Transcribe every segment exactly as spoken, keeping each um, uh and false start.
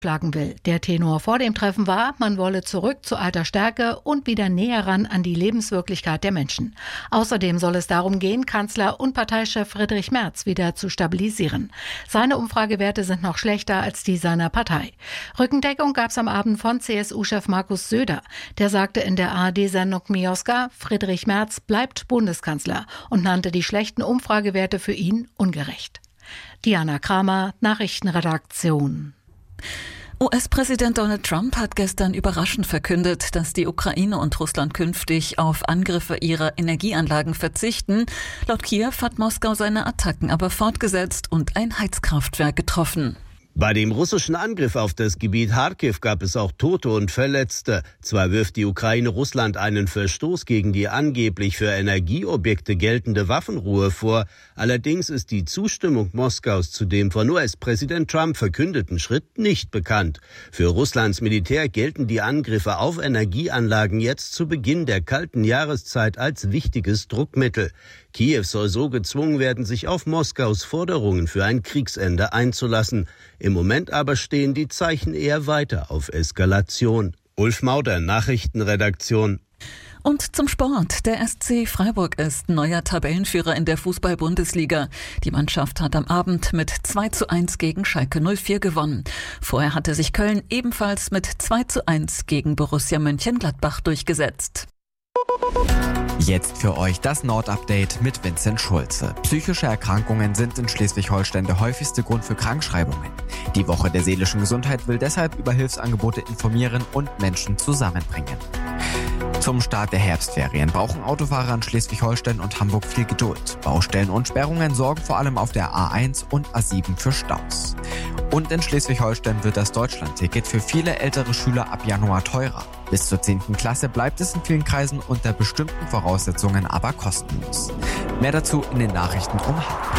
schlagen will. Der Tenor vor dem Treffen war, man wolle zurück zu alter Stärke und wieder näher ran an die Lebenswirklichkeit der Menschen. Außerdem soll es darum gehen, Kanzler und Parteichef Friedrich Merz wieder zu stabilisieren. Seine Umfragewerte sind noch schlechter als die seiner Partei. Rückendeckung gab es am Abend von C S U-Chef Markus Söder. Der sagte in der A R D-Sendung Mioska, Friedrich Merz bleibt Bundeskanzler und nannte die schlechten Umfragewerte für ihn ungerecht. Diana Kramer, Nachrichtenredaktion. U S-Präsident Donald Trump hat gestern überraschend verkündet, dass die Ukraine und Russland künftig auf Angriffe ihrer Energieanlagen verzichten. Laut Kiew hat Moskau seine Attacken aber fortgesetzt und ein Heizkraftwerk getroffen. Bei dem russischen Angriff auf das Gebiet Charkiw gab es auch Tote und Verletzte. Zwar wirft die Ukraine Russland einen Verstoß gegen die angeblich für Energieobjekte geltende Waffenruhe vor, allerdings ist die Zustimmung Moskaus zu dem von U S-Präsident Trump verkündeten Schritt nicht bekannt. Für Russlands Militär gelten die Angriffe auf Energieanlagen jetzt zu Beginn der kalten Jahreszeit als wichtiges Druckmittel. Kiew soll so gezwungen werden, sich auf Moskaus Forderungen für ein Kriegsende einzulassen. Im Moment aber stehen die Zeichen eher weiter auf Eskalation. Ulf Mauder, Nachrichtenredaktion. Und zum Sport. Der S C Freiburg ist neuer Tabellenführer in der Fußball-Bundesliga. Die Mannschaft hat am Abend mit zwei zu eins gegen Schalke null vier gewonnen. Vorher hatte sich Köln ebenfalls mit zwei zu eins gegen Borussia Mönchengladbach durchgesetzt. Jetzt für euch das Nord-Update mit Vincent Schulze. Psychische Erkrankungen sind in Schleswig-Holstein der häufigste Grund für Krankschreibungen. Die Woche der seelischen Gesundheit will deshalb über Hilfsangebote informieren und Menschen zusammenbringen. Zum Start der Herbstferien brauchen Autofahrer in Schleswig-Holstein und Hamburg viel Geduld. Baustellen und Sperrungen sorgen vor allem auf der A eins und A sieben für Staus. Und in Schleswig-Holstein wird das Deutschlandticket für viele ältere Schüler ab Januar teurer. Bis zur zehnten Klasse bleibt es in vielen Kreisen unter bestimmten Voraussetzungen aber kostenlos. Mehr dazu in den Nachrichten um halb.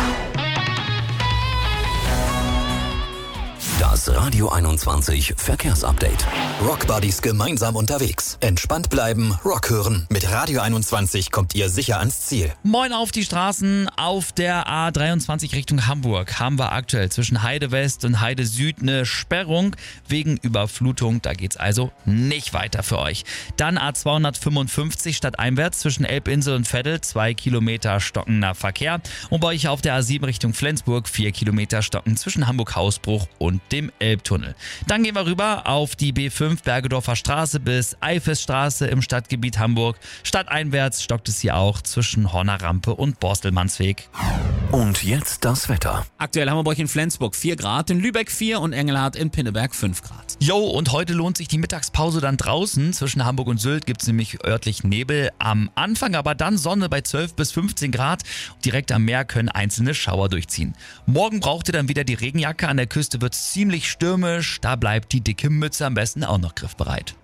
Das Radio einundzwanzig Verkehrsupdate. Rockbuddies gemeinsam unterwegs. Entspannt bleiben, Rock hören. Mit Radio einundzwanzig kommt ihr sicher ans Ziel. Moin auf die Straßen. Auf der A dreiundzwanzig Richtung Hamburg haben wir aktuell zwischen Heide West und Heide Süd eine Sperrung wegen Überflutung. Da geht's also nicht weiter für euch. Dann A zweihundertfünfundfünfzig stadteinwärts zwischen Elbinsel und Veddel. Zwei Kilometer stockender Verkehr. Und bei euch auf der A sieben Richtung Flensburg. Vier Kilometer stocken zwischen Hamburg-Hausbruch und dem Elbtunnel. Dann gehen wir rüber auf die B fünf Bergedorfer Straße bis Eifesstraße im Stadtgebiet Hamburg. Stadteinwärts stockt es hier auch zwischen Horner Rampe und Borstelmannsweg. Und jetzt das Wetter. Aktuell haben wir bei euch in Flensburg vier Grad, in Lübeck vier und Engelhardt in Pinneberg fünf Grad. Jo, und heute lohnt sich die Mittagspause dann draußen. Zwischen Hamburg und Sylt gibt es nämlich örtlich Nebel am Anfang, aber dann Sonne bei zwölf bis fünfzehn Grad. Direkt am Meer können einzelne Schauer durchziehen. Morgen braucht ihr dann wieder die Regenjacke. An der Küste wird es ziemlich stürmisch. Da bleibt die dicke Mütze am besten auch noch griffbereit.